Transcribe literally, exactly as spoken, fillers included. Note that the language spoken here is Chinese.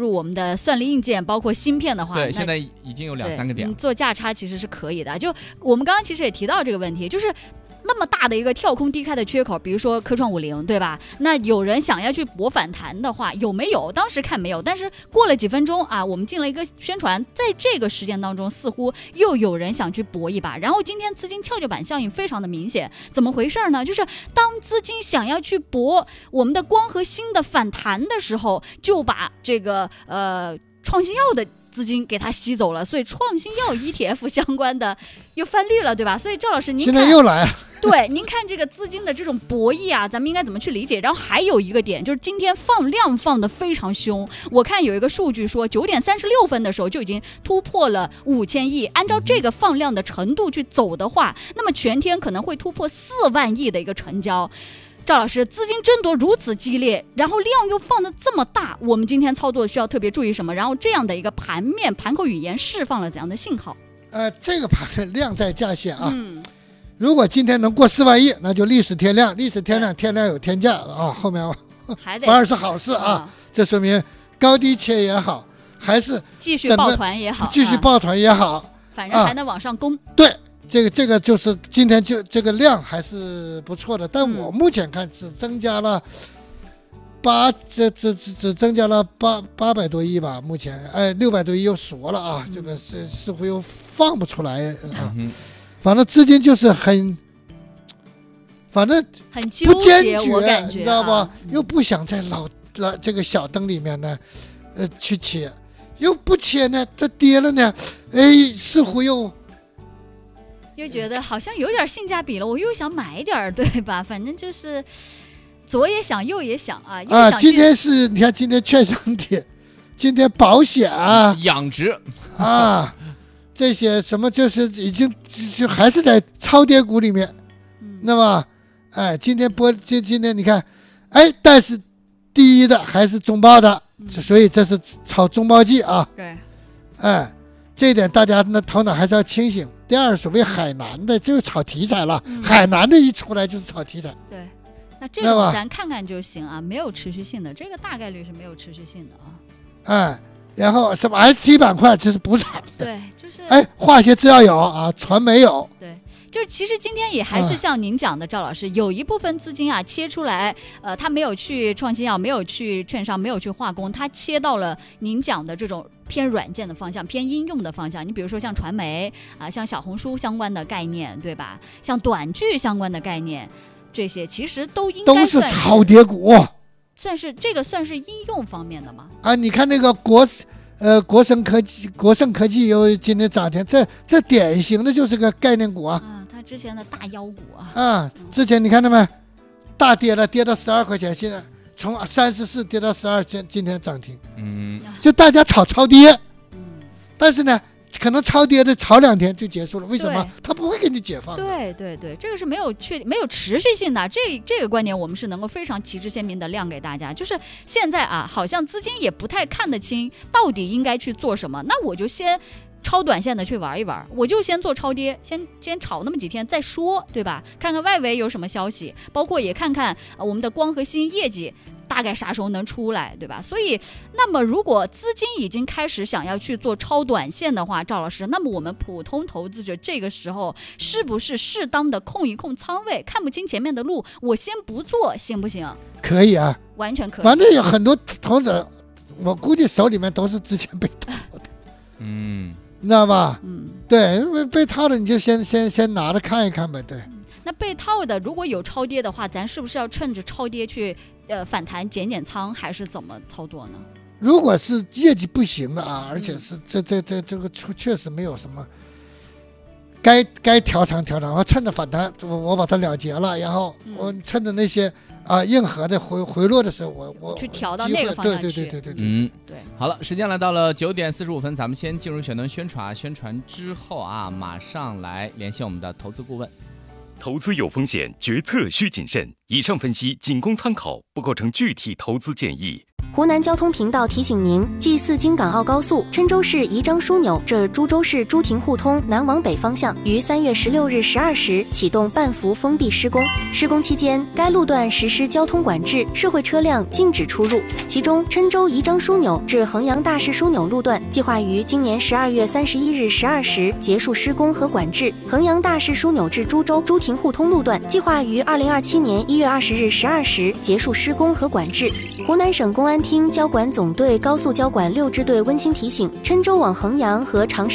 入我们的算力硬件，包括芯片的话， 对，现在已经有两三个点， 做价差其实是可以的。就我们刚刚其实也提到这个问题，就是那么大的一个跳空低开的缺口，比如说科创五零，对吧？那有人想要去搏反弹的话，有没有？当时看没有，但是过了几分钟啊，我们进了一个宣传，在这个时间当中，似乎又有人想去搏一把。然后今天资金跷跷板效应非常的明显，怎么回事呢？就是当资金想要去搏我们的光和芯的反弹的时候，就把这个呃创新药的资金给它吸走了，所以创新药 E T F 相关的又翻绿了，对吧？所以赵老师您看现在又来了， 对，您看这个资金的这种博弈啊，咱们应该怎么去理解？然后还有一个点就是今天放量放得非常凶，我看有一个数据说九点三十六分的时候就已经突破了五千亿，按照这个放量的程度去走的话，那么全天可能会突破四万亿的一个成交。赵老师，资金争夺如此激烈，然后量又放得这么大，我们今天操作需要特别注意什么？然后这样的一个盘面盘口语言释放了怎样的信号？ 呃，这个盘量在价线啊， 嗯， 如果今天能过四万亿，那就历史天量，历史天量，天量有天价啊，后面还得反而是好事啊，啊这说明高低切也好，还是继续抱团也好， 继续抱团也好，啊、 反正还能往上攻。 啊、对。这个这个就是今天就这个量还是不错的，但我目前看只增加了八，这这只只增加了八八百多亿吧，目前哎六百多亿又缩了啊，这个是似乎又放不出来啊， 嗯、 反正资金就是很，反正很纠结，我感觉你知道吧？ 啊、 又不想在老老这个小灯里面呢，呃去切，又不切呢，它跌了呢，哎似乎又。 又觉得好像有点性价比了，我又想买点，对吧？反正就是左也想右也想啊。 啊，今天是你看今天券商跌，今天保险啊、 养殖啊这些什么就是已经就还是在超跌股里面，嗯，那么哎，今天播今今天你看，哎，但是第一的还是中报的，嗯、所以这是炒中报季啊。 对， 哎。这一点大家的头脑还是要清醒。第二，所谓海南的就是炒题材了，嗯、海南的一出来就是炒题材。 对，那这种咱看看就行啊，没有持续性的，这个大概率是没有持续性的啊。 哎，然后什么 S T 板块这是补涨的， 对，就是哎，化学制药有啊，船没有。 对。就是其实今天也还是像您讲的，赵老师，有一部分资金啊切出来，呃，他没有去创新药，没有去券商，没有去化工，他切到了您讲的这种偏软件的方向，偏应用的方向。你比如说像传媒啊、呃，像小红书相关的概念，对吧？像短剧相关的概念，这些其实都应该都是超跌股， 算是这个算是应用方面的吗？ 啊，你看那个国。呃，国盛科技，国盛科技又今天涨停，这这典型的就是个概念股啊。 啊，它之前的大妖股啊。 啊，之前你看到没？大跌了，跌到十二块钱，现在从三十四跌到十二，今今天涨停。 嗯， 就大家炒超跌， 嗯， 但是呢，可能超跌的炒两天就结束了，为什么？它不会给你解放。 对对对，这个是没有确没有持续性的，这这个观点我们是能够非常旗帜鲜明的亮给大家。就是现在啊，好像资金也不太看得清到底应该去做什么，那我就先超短线的去玩一玩，我就先做超跌，先先炒那么几天再说，对吧？看看外围有什么消息，包括也看看、呃、我们的光和芯业绩大概啥时候能出来，对吧？所以那么如果资金已经开始想要去做超短线的话，赵老师，那么我们普通投资者这个时候是不是适当的控一控仓位，看不清前面的路，我先不做行不行？ 可以啊， 完全可以。 反正有很多投资者，我估计手里面都是之前被套的， 嗯， 你知道吧？ 嗯， 对，被套的你就先先先拿着看一看呗，对。 那被套的如果有超跌的话，咱是不是要趁着超跌去呃反弹减减仓，还是怎么操作呢？ 如果是业绩不行的啊，而且是这这这这个确实没有什么该该调仓调仓，我趁着反弹我我把它了结了，然后我趁着那些啊硬核的回回落的时候，我我去调到那个方向去。 对对对对对对， 嗯， 对。 好了，时间来到了九点四十五分，咱们先进入选段宣传，宣传之后啊，马上来联系我们的投资顾问。 投资有风险，决策需谨慎。以上分析仅供参考，不构成具体投资建议。 湖南交通频道提醒您：G 四京港澳高速郴州市宜章枢纽至株洲市朱亭互通南往北方向于三月十六日十二时启动半幅封闭施工。施工期间，该路段实施交通管制，社会车辆禁止出入。其中，郴州宜章枢纽至衡阳大市枢纽路段计划于今年十二月三十一日十二时结束施工和管制；衡阳大市枢纽至株洲朱亭互通路段计划于二零二七年一月二十日十二时结束施工和管制。湖南省公安厅交管总队高速交管六支队温馨提醒：郴州往衡阳和长